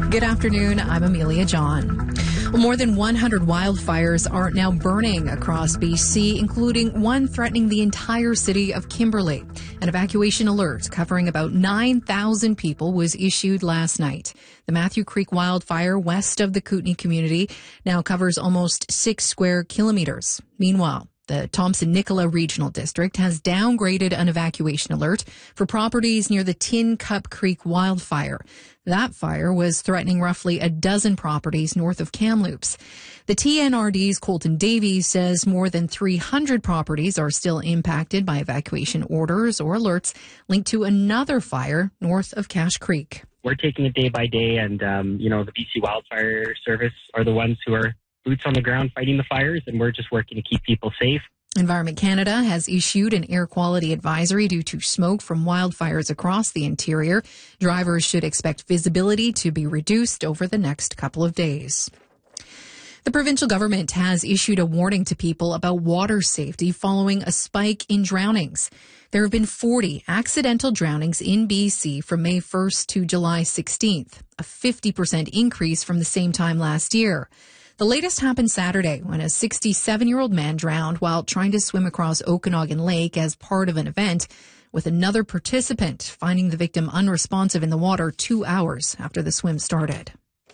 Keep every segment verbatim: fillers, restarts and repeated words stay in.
Good afternoon. I'm Amelia John. Well, more than one hundred wildfires are now burning across B C, including one threatening the entire city of Kimberley. An evacuation alert covering about nine thousand people was issued last night. The Matthew Creek wildfire west of the Kootenay community now covers almost six square kilometers. Meanwhile, the Thompson-Nicola Regional District has downgraded an evacuation alert for properties near the Tin Cup Creek wildfire. That fire was threatening roughly a dozen properties north of Kamloops. The T N R D's Colton Davies says more than three hundred properties are still impacted by evacuation orders or alerts linked to another fire north of Cache Creek. We're taking it day by day, and, um, you know, the B C Wildfire Service are the ones who are boots on the ground fighting the fires, and we're just working to keep people safe. Environment Canada has issued an air quality advisory due to smoke from wildfires across the interior. Drivers should expect visibility to be reduced over the next couple of days. The provincial government has issued a warning to people about water safety following a spike in drownings. There have been forty accidental drownings in B C from May first to July sixteenth, a fifty percent increase from the same time last year. The latest happened Saturday when a sixty-seven-year-old man drowned while trying to swim across Okanagan Lake as part of an event, with another participant finding the victim unresponsive in the water two hours after the swim started.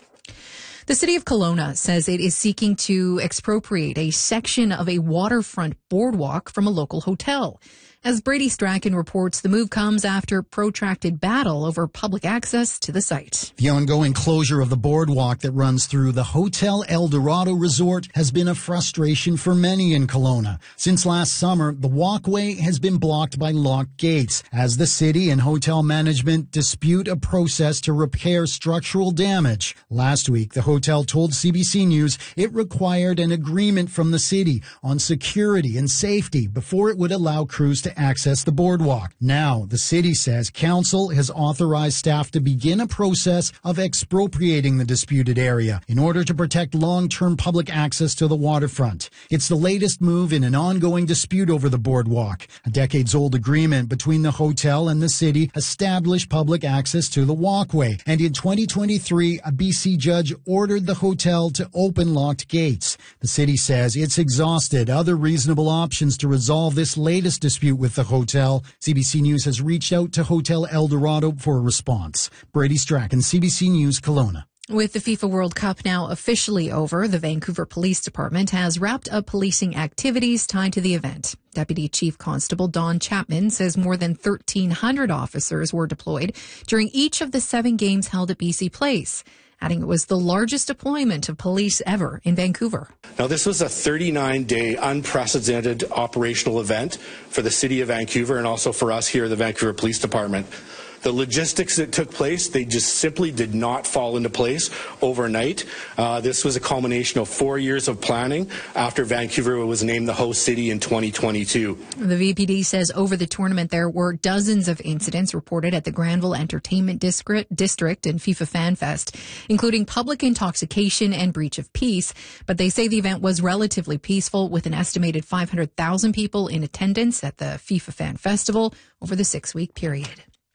The city of Kelowna says it is seeking to expropriate a section of a waterfront boardwalk from a local hotel. As Brady Strachan reports, the move comes after protracted battle over public access to the site. The ongoing closure of the boardwalk that runs through the Hotel El Dorado Resort has been a frustration for many in Kelowna. Since last summer, the walkway has been blocked by locked gates as the city and hotel management dispute a process to repair structural damage. Last week, the hotel told C B C News it required an agreement from the city on security and safety before it would allow crews to access the boardwalk. Now, the city says council has authorized staff to begin a process of expropriating the disputed area in order to protect long-term public access to the waterfront. It's the latest move in an ongoing dispute over the boardwalk. A decades-old agreement between the hotel and the city established public access to the walkway, and in twenty twenty-three, a B C judge ordered the hotel to open locked gates. The city says it's exhausted other reasonable options to resolve this latest dispute with the hotel. C B C News has reached out to Hotel El Dorado for a response. Brady Strachan, C B C News, Kelowna. With the FIFA World Cup now officially over, the Vancouver Police Department has wrapped up policing activities tied to the event. Deputy Chief Constable Don Chapman says more than thirteen hundred officers were deployed during each of the seven games held at B C Place, adding it was the largest deployment of police ever in Vancouver. Now, this was a thirty-nine day unprecedented operational event for the City of Vancouver and also for us here at the Vancouver Police Department. The logistics that took place, they just simply did not fall into place overnight. Uh, this was a culmination of four years of planning after Vancouver was named the host city in twenty twenty-two. The V P D says over the tournament there were dozens of incidents reported at the Granville Entertainment District, District and FIFA Fan Fest, including public intoxication and breach of peace. But they say the event was relatively peaceful, with an estimated five hundred thousand people in attendance at the FIFA Fan Festival over the six-week period.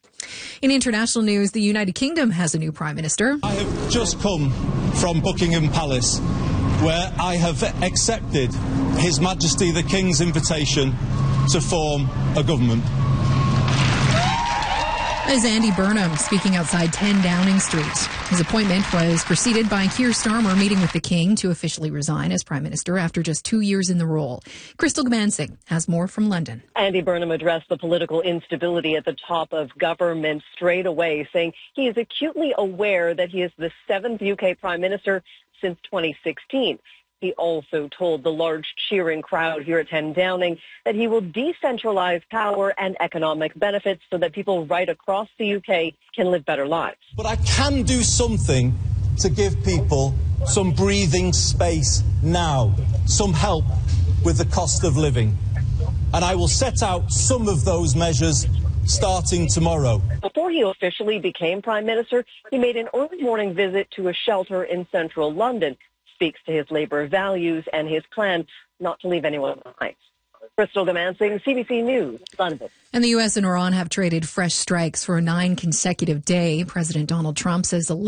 In international news, the United Kingdom has a new Prime Minister. I have just come from Buckingham Palace, where I have accepted His Majesty the King's invitation to form a government. As Andy Burnham speaking outside ten Downing Street. His appointment was preceded by Keir Starmer meeting with the King to officially resign as Prime Minister after just two years in the role. Crystal Gamansing has more from London. Andy Burnham addressed the political instability at the top of government straight away, saying he is acutely aware that he is the seventh U K Prime Minister since twenty sixteen. He also told the large cheering crowd here at ten Downing that he will decentralize power and economic benefits so that people right across the U K can live better lives. But I can do something to give people some breathing space now, some help with the cost of living. And I will set out some of those measures starting tomorrow. Before he officially became Prime Minister, he made an early morning visit to a shelter in central London. Speaks to his Labour values and his plan not to leave anyone behind. Crystal Gamansing, C B C News, London. And the U S and Iran have traded fresh strikes for a nine consecutive day. President Donald Trump says the